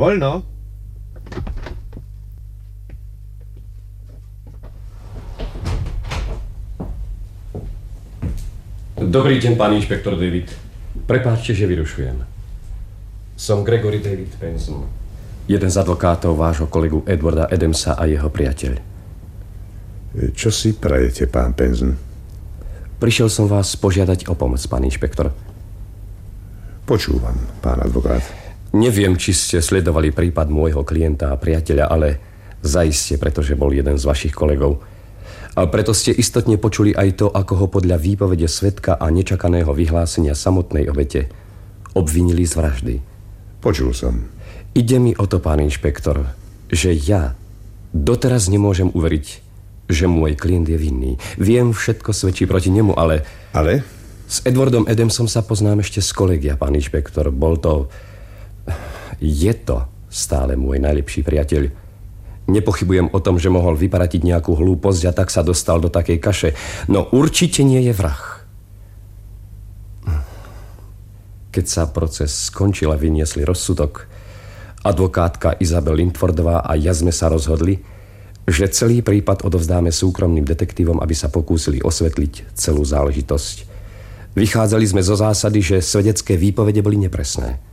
Voľno. Dobrý deň, pán inšpektor David. Prepáčte, že vyrušujem. Som Gregory David Benson, jeden z advokátov vášho kolegu Edwarda Adamsa a jeho priateľ. Čo si prajete, pán Benson? Prišiel som vás požiadať o pomoc, pán inšpektor. Počúvam, pán advokát. Neviem, či ste sledovali prípad môjho klienta a priateľa, ale zaiste, pretože bol jeden z vašich kolegov. A preto ste istotne počuli aj to, ako ho podľa výpovede svedka a nečakaného vyhlásenia samotnej obete obvinili z vraždy. Počul som. Ide mi o to, pán inšpektor, že ja doteraz nemôžem uveriť, že môj klient je vinný. Viem, všetko svedčí proti nemu, ale... Ale? S Edwardom Adamsom sa poznám ešte z kolegia, pán inšpektor. Je to stále môj najlepší priateľ. Nepochybujem o tom, že mohol vyparatiť nejakú hlúposť a tak sa dostal do takej kaše. No určite nie je vrah. Keď sa proces skončil a vyniesli rozsudok, advokátka Isabel Lindfordová a ja sme sa rozhodli, že celý prípad odovzdáme súkromným detektívom, aby sa pokúsili osvetliť celú záležitosť. Vychádzali sme zo zásady, že svedecké výpovede boli nepresné.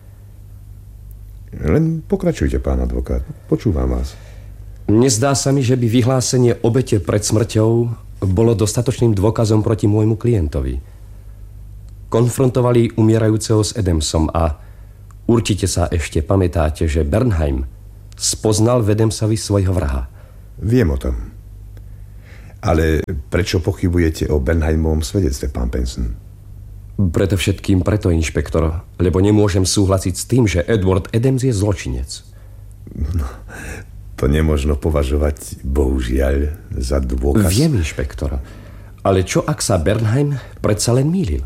Len pokračujte, pán advokát. Počúvam vás. Nezdá sa mi, že by vyhlásenie obete pred smrťou bolo dostatočným dôkazom proti môjmu klientovi. Konfrontovali umierajúceho s Adamsom a určite sa ešte pamätáte, že Bernheim spoznal v Adamsovi svojho vraha. Viem o tom. Ale prečo pochybujete o Bernheimovom svedectve, pán Benson? Predovšetkým preto, inšpektor, lebo nemôžem súhlasiť s tým, že Edward Adams je zločinec. No, to nemožno považovať, bohužiaľ, za dôkaz. Viem, inšpektor, ale čo ak sa Bernheim predsa len mýlil?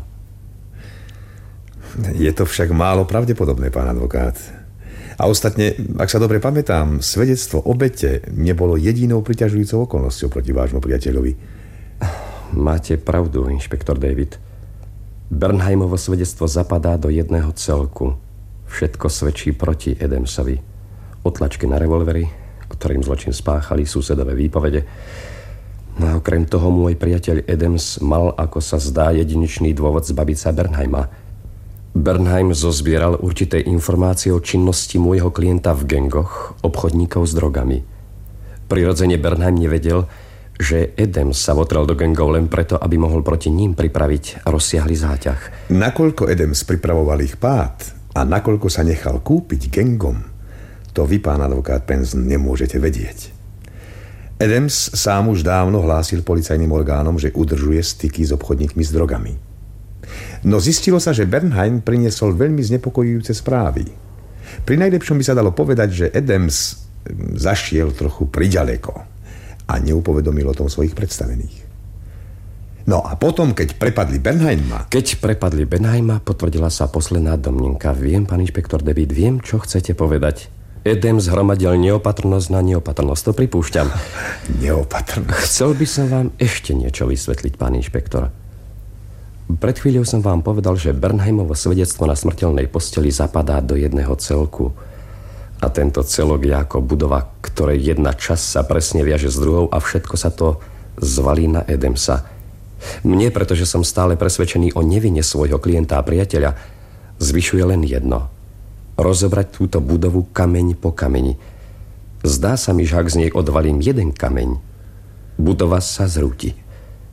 Je to však málo pravdepodobné, pán advokát. A ostatne, ak sa dobre pamätám, svedectvo obete nebolo jedinou priťažujúcou okolnosťou proti vášmu priateľovi. Máte pravdu, inšpektor David. Bernheimovo svedectvo zapadá do jedného celku. Všetko svedčí proti Adamsovi. Otlačky na revolvery, ktorým zločin spáchali, susedové výpovede. No a okrem toho môj priateľ Adams mal, ako sa zdá, jedinečný dôvod zbaviť sa Bernheima. Bernheim zozbieral určité informácie o činnosti môjho klienta v gangoch obchodníkov s drogami. Prirodzene Bernheim nevedel, že Adams sa votrel do gangov len preto, aby mohol proti ním pripraviť rozsiahly záťah. Nakoľko Adams pripravoval ich pád a nakoľko sa nechal kúpiť gangom, to vy, pán advokát Benson, nemôžete vedieť. Adams sám už dávno hlásil policajným orgánom, že udržuje styky s obchodníkmi s drogami. No zistilo sa, že Bernheim priniesol veľmi znepokojujúce správy. Pri najlepšom by sa dalo povedať, že Adams zašiel trochu priďaleko a neupovedomil o tom svojich predstavených. No a potom, keď prepadli Bernheima... Keď prepadli Bernheima, potvrdila sa posledná domnenka. Viem, pán inšpektor David, viem, čo chcete povedať. Adams hromadil neopatrnosť na neopatrnosť, to pripúšťam. Neopatrnosť. Chcel by som vám ešte niečo vysvetliť, pán inšpektor. Pred chvíľou som vám povedal, že Bernheimovo svedectvo na smrteľnej posteli zapadá do jedného celku. A tento celok je ako budova, ktorej jedna časť sa presne viaže s druhou a všetko sa to zvalí na Adamsa. Mne, pretože som stále presvedčený o nevine svojho klienta a priateľa, zvyšuje len jedno. Rozobrať túto budovu kameň po kameni. Zdá sa mi, že ak z nej odvalím jeden kameň, budova sa zrúti.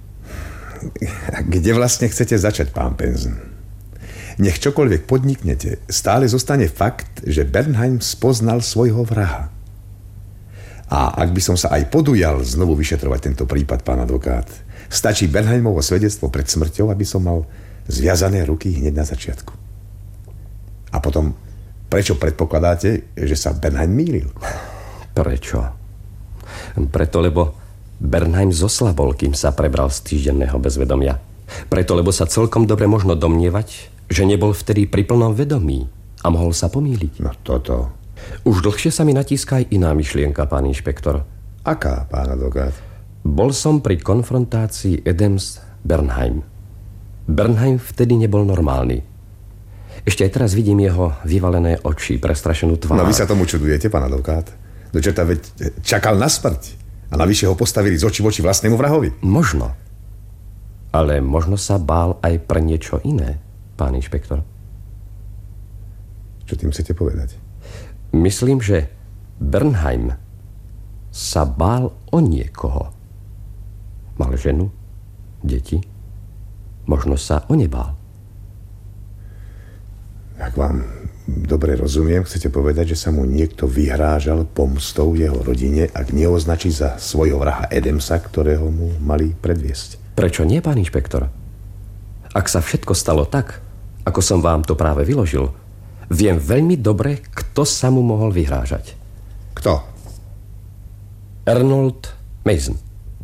Kde vlastne chcete začať, pán Benson? Nech čokoľvek podniknete, stále zostane fakt, že Bernheim spoznal svojho vraha. A ak by som sa aj podujal znovu vyšetrovať tento prípad, pán advokát, stačí Bernheimovo svedectvo pred smrťou, aby som mal zviazané ruky hneď na začiatku. A potom, prečo predpokladáte, že sa Bernheim mýlil? Prečo? Preto, lebo Bernheim zoslabol, kým sa prebral z týždenného bezvedomia. Preto, lebo sa celkom dobre možno domnievať, že nebol vtedy pri plnom vedomí a mohol sa pomýliť. No toto... Už dlhšie sa mi natíska aj iná myšlienka, pán inšpektor. Aká, pán advokát? Bol som pri konfrontácii Adams-Bernheim. Bernheim vtedy nebol normálny. Ešte aj teraz vidím jeho vyvalené oči, prestrašenú tvár. No vy sa tomu čudujete, pán advokát? Dočerta veď čakal na smrť. A navyše ho postavili z očí voči vlastnému vrahovi. Možno. Ale možno sa bál aj pre niečo iné, pán inšpektor. Čo tým chcete povedať? Myslím, že Bernheim sa bál o niekoho. Mal ženu, deti. Možno sa o ne bál. Ak vám dobre rozumiem, chcete povedať, že sa mu niekto vyhrážal pomstou jeho rodine, ak neoznačí za svojho vraha Adamsa, ktorého mu mali predviesť. Prečo nie, pán inšpektor? Ak sa všetko stalo tak, ako som vám to práve vyložil, viem veľmi dobre, kto sa mu mohol vyhrážať. Kto? Arnold Mason.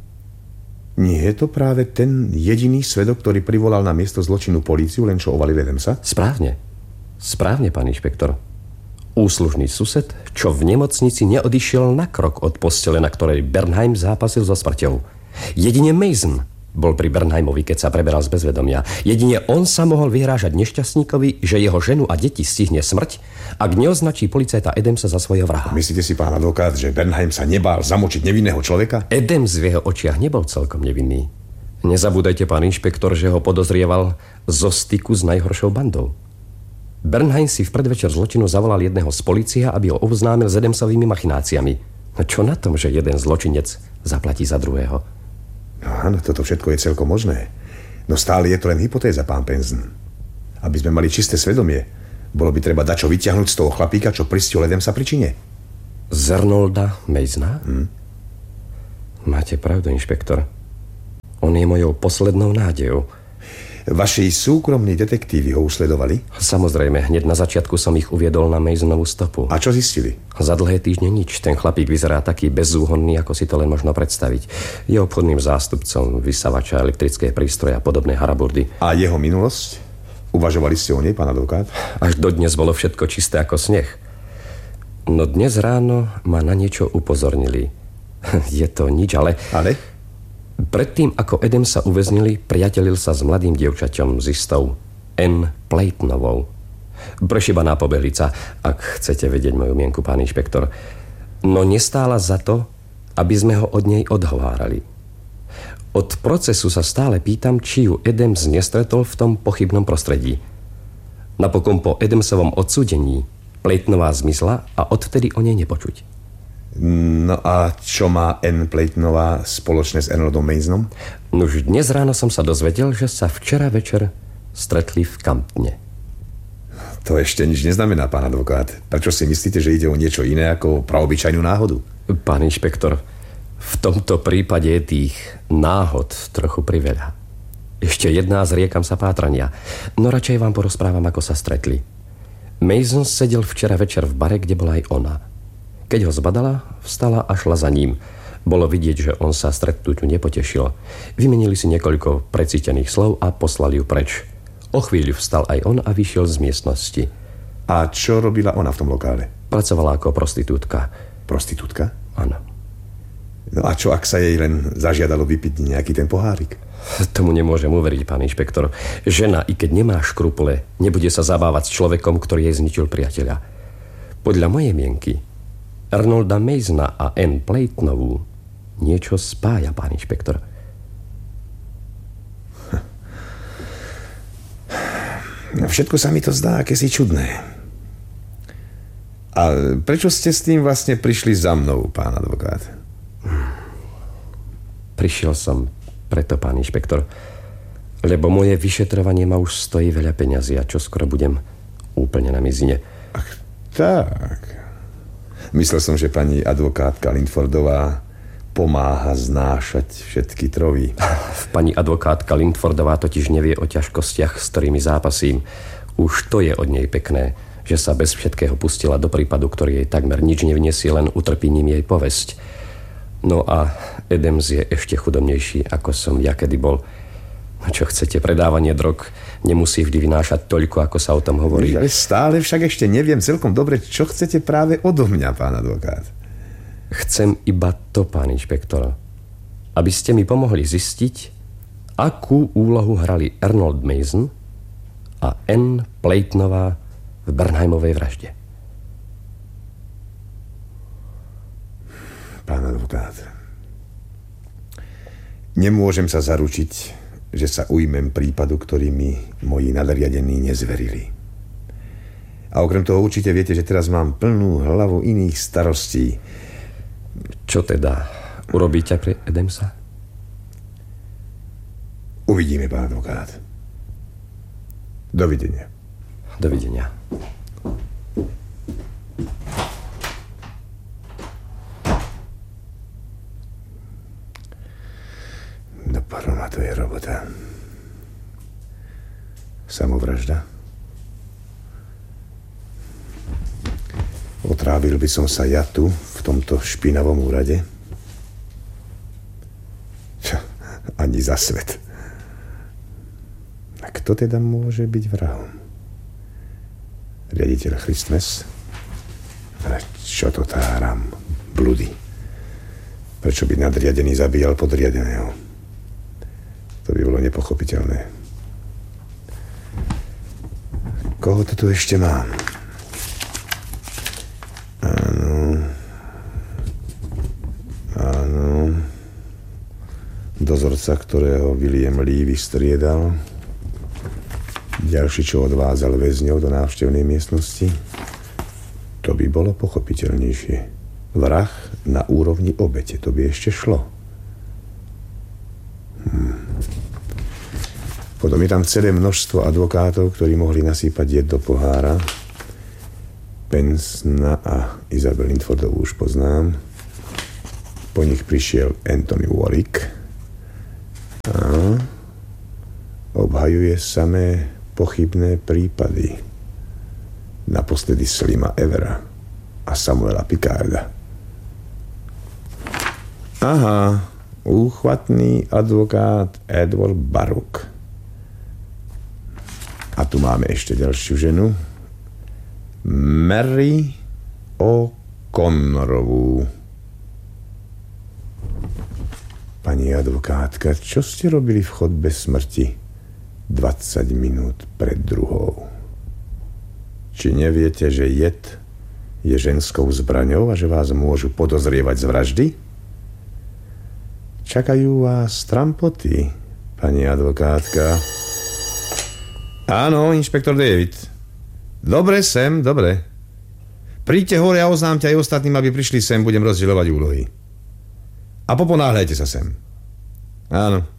Nie je to práve ten jediný svedok, ktorý privolal na miesto zločinu políciu, len čo ovalil Adamsa? Správne, pán inšpektor. Úslužný sused, čo v nemocnici neodišiel na krok od postele, na ktorej Bernheim zápasil so smrťou. Jedine Mason bol pri Bernheimovi, keď sa preberal z bezvedomia. Jedine on sa mohol vyhrážať nešťastníkovi, že jeho ženu a deti stihne smrť, ak neoznačí policajta Adamsa za svojho vraha. Myslíte si, pán advokát, že Bernheim sa nebál zamočiť nevinného človeka? Adams v jeho očiach nebol celkom nevinný. Nezabúdajte, pán inšpektor, že ho podozrieval zo styku s najhoršou bandou. Bernheim si v predvečer zločinu zavolal jedného z polície, aby ho obznámil s Adamsovými machináciami. No čo na tom, že jeden zločinec zaplatí za druhého? No áno, toto všetko je celkom možné. No stále je to len hypotéza, pán Penson. Aby sme mali čisté svedomie, bolo by treba dačo vyťahnuť z toho chlapíka, čo pristihol Adamsa pri čine. Z Arnolda Masona? Máte pravdu, inšpektor. On je mojou poslednou nádejou. Vaši súkromní detektívy ho usledovali? Samozrejme, hneď na začiatku som ich uviedol na Masonovú stopu. A čo zistili? Za dlhé týždne nič. Ten chlapík vyzerá taký bezúhonný, ako si to len možno predstaviť. Je obchodným zástupcom vysavača, elektrické prístroje a podobné haraburdy. A jeho minulosť? Uvažovali ste o nej, pán advokát? Až dodnes bolo všetko čisté ako sneh. No dnes ráno ma na niečo upozornili. Je to nič, ale... Ale? Predtým, ako Adamsa uväznili, priatelil sa s mladým dievčaťom z istou Ann Playtonovou. Prešibaná pobehlica, ak chcete vedieť moju mienku, pán inšpektor. No nestála za to, aby sme ho od nej odhovárali. Od procesu sa stále pýtam, či ju Adams nestretol v tom pochybnom prostredí. Napokon po Adamsovom odsúdení Playtonová zmizla a odvtedy o nej nepočuť. No a čo má Ann Playtonová spoločné s Arnoldom Masonom? Nuž dnes ráno som sa dozvedel, že sa včera večer stretli v Camptone. To ešte nič neznamená, pán advokát. Prečo si myslíte, že ide o niečo iné ako praobyčajnú náhodu? Pán inšpektor, v tomto prípade je tých náhod trochu priveľa. Ešte jedna zriekam sa pátrania. No radšej vám porozprávam, ako sa stretli. Mason sedel včera večer v bare, kde bola aj ona. Keď ho zbadala, vstala a šla za ním. Bolo vidieť, že on sa stretnutiu nepotešil. Vymenili si niekoľko precítených slov a poslali ju preč. O chvíľu vstal aj on a vyšiel z miestnosti. A čo robila ona v tom lokále? Pracovala ako prostitútka. Prostitútka? Áno. No a čo, ak sa jej len zažiadalo vypiť nejaký ten pohárik? Tomu nemôžem uveriť, pán inšpektor. Žena, i keď nemá škrupule, nebude sa zabávať s človekom, ktorý jej zničil priateľa. Podľa mojej mienky Arnolda Masona a Ann Playtonovú niečo spája, pán inšpektor. Všetko sa mi to zdá akési čudné. A prečo ste s tým vlastne prišli za mnou, pán advokát? Prišiel som preto, pán inšpektor, lebo moje vyšetrovanie ma už stojí veľa peňazí a čoskoro budem úplne na mizine. Ach, tak. Myslel som, že pani advokátka Lindfordová pomáha znášať všetky trovy. Pani advokátka Lindfordová totiž nevie o ťažkostiach, s ktorými zápasím. Už to je od nej pekné, že sa bez všetkého pustila do prípadu, ktorý jej takmer nič nevniesie, len utrpením jej povesť. No a Adams je ešte chudobnejší, ako som ja kedy bol. Čo chcete, predávanie drog nemusí vždy vynášať toľko, ako sa o tom hovorí. Ale stále však ešte neviem celkom dobre, čo chcete práve odo mňa, pán advokát. Chcem iba to, pán inšpektor, aby ste mi pomohli zistiť, akú úlohu hrali Arnold Mason a N. Plejtnová v Bernheimovej vražde. Pán advokát, nemôžem sa zaručiť, že sa ujmem prípadu, ktorý mi moji nadriadení nezverili. A okrem toho určite viete, že teraz mám plnú hlavu iných starostí. Čo teda? Urobíte pre Adamsa? Uvidíme, pán advokát. Dovidenia. Dovidenia. Do paroma, to je robota. Samovražda? Otrávil by som sa ja tu, v tomto špinavom úrade? Čo? Ani za svet. A kto teda môže byť vrahom? Riaditeľ Christmas? Ale čo to táram? Bludy. Prečo by nadriadený zabíjal podriadeného? To by bolo nepochopiteľné. Koho to tu ešte mám? Áno. Dozorca, ktorého William Lee vystriedal. Ďalší, čo odvádzal väzňov do návštevnej miestnosti. To by bolo pochopiteľnejšie. Vrah na úrovni obete. To by ešte šlo. Potom je tam celé množstvo advokátov, ktorí mohli nasýpať jed do pohára. Pensna a Isabel Linfordovú už poznám. Po nich prišiel Anthony Warwick. A obhajuje samé pochybné prípady. Naposledy Slima Evera a Samuela Picarda. Aha, úchvatný advokát Edward Baruch. A tu máme ešte ďalšiu ženu. Mary O'Connorovú. Pani advokátka, čo ste robili v chodbe smrti 20 minút pred druhou? Či neviete, že jed je ženskou zbraňou a že vás môžu podozrievať z vraždy? Čakajú vás trampoty, pani advokátka. Áno, inšpektor David. Dobre, Sam, dobre. Príďte hore a oznámte aj ostatným, aby prišli sem, budem rozdielovať úlohy. A poponáhľajte sa sem. Áno.